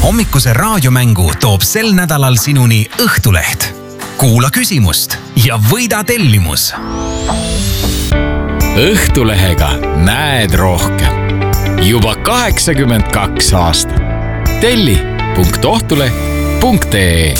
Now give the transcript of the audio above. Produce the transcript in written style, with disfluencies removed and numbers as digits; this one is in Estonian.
Hommikuse raadiomängu toob sel nädalal sinuni Õhtuleht. Kuula küsimust ja võida tellimus. Õhtulehega näed rohkem. Juba 82 aastat. Telli.ohtuleht.ee